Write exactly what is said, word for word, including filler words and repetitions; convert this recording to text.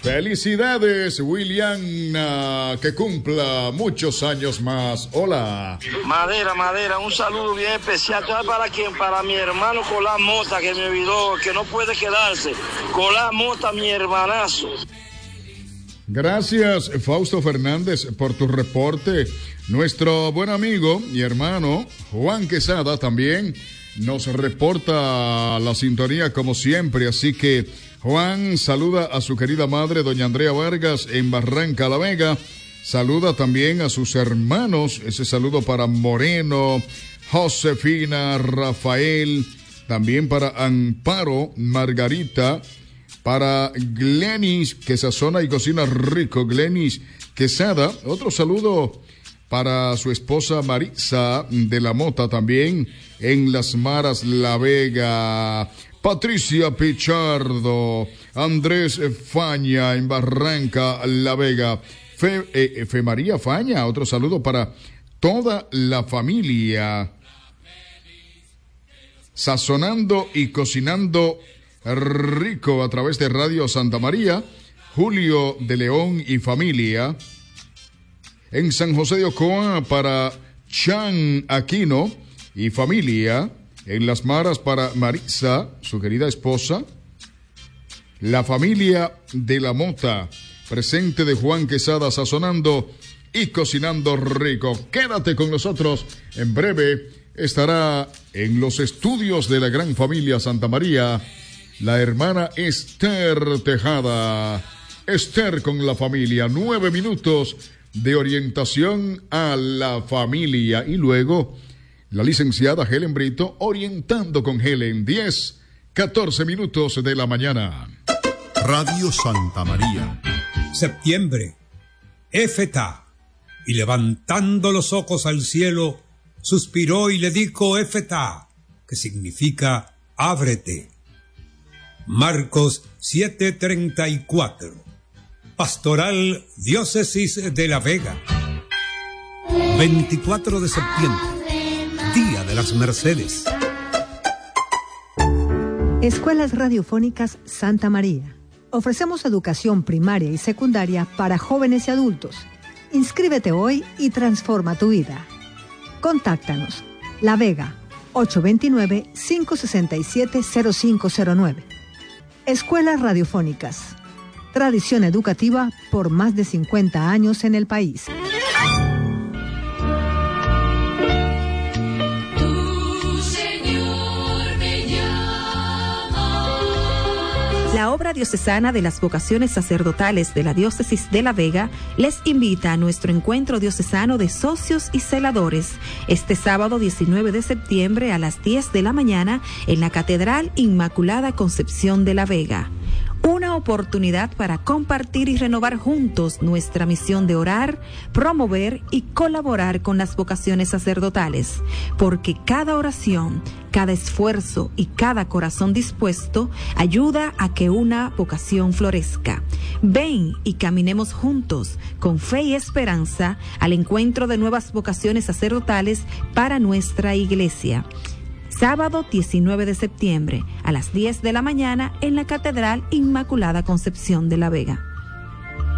Felicidades, William, uh, que cumpla muchos años más. Hola. Madera, madera, un saludo bien especial. ¿Para quién? Para mi hermano Colán Mota, que me olvidó, que no puede quedarse. Colán Mota, mi hermanazo. Gracias, Fausto Fernández, por tu reporte. Nuestro buen amigo y hermano Juan Quesada también nos reporta la sintonía como siempre, así que Juan saluda a su querida madre, doña Andrea Vargas, en Barranca La Vega. Saluda también a sus hermanos, ese saludo para Moreno, Josefina, Rafael, también para Amparo, Margarita, para Glenis, que sazona y cocina rico, Glenis Quesada. Otro saludo para su esposa Marisa de la Mota, también en Las Maras, La Vega. Patricia Pichardo, Andrés Faña en Barranca La Vega. Fe, eh, Fe María Faña, otro saludo para toda la familia. Sazonando y cocinando rico a través de Radio Santa María, Julio de León y familia. En San José de Ocoa para Chan Aquino y familia. En Las Maras para Marisa, su querida esposa. La familia de la Mota, presente de Juan Quesada, sazonando y cocinando rico. Quédate con nosotros, en breve estará en los estudios de la gran familia Santa María la hermana Esther Tejada. Esther con la familia, nueve minutos de orientación a la familia. Y luego la licenciada Helen Brito orientando con Helen, diez, catorce minutos de la mañana. Radio Santa María. Septiembre, Éfeta, y levantando los ojos al cielo, suspiró y le dijo Éfeta, que significa ábrete. Marcos siete treinta y cuatro. Pastoral Diócesis de La Vega. veinticuatro de septiembre, Día de las Mercedes. Escuelas Radiofónicas Santa María. Ofrecemos educación primaria y secundaria para jóvenes y adultos. Inscríbete hoy y transforma tu vida. Contáctanos. La Vega, ocho dos nueve, cinco seis siete, cero cinco cero nueve. Escuelas Radiofónicas. Tradición educativa por más de cincuenta años en el país. La obra diocesana de las vocaciones sacerdotales de la Diócesis de La Vega les invita a nuestro encuentro diocesano de socios y celadores este sábado diecinueve de septiembre a las diez de la mañana en la Catedral Inmaculada Concepción de La Vega. Una oportunidad para compartir y renovar juntos nuestra misión de orar, promover y colaborar con las vocaciones sacerdotales, porque cada oración, cada esfuerzo y cada corazón dispuesto ayuda a que una vocación florezca. Ven y caminemos juntos, con fe y esperanza, al encuentro de nuevas vocaciones sacerdotales para nuestra iglesia. Sábado diecinueve de septiembre, a las diez de la mañana, en la Catedral Inmaculada Concepción de La Vega.